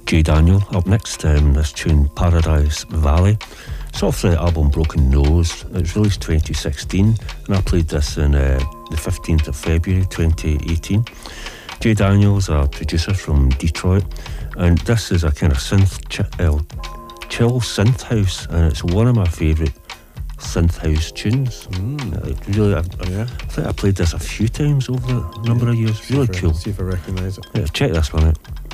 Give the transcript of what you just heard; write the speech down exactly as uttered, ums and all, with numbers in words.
Jay Daniel up next. Um, this tune, Paradise Valley. It's off the album Broken Nose. It was released twenty sixteen, and I played this on uh, the fifteenth of February twenty eighteen. Jay Daniel's a producer from Detroit, and this is a kind of synth ch- uh, chill synth house, and it's one of my favourite synth house tunes. Mm. It really, I, I, yeah. I think I played this a few times over a number of years. Really see cool. See if I recognise it. Yeah, check this one out.